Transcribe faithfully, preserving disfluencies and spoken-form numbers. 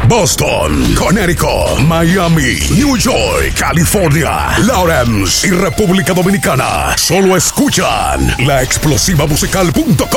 Boston, Connecticut, Miami, New York, California, Lawrence y República Dominicana. Solo escuchan la explosiva musical punto com.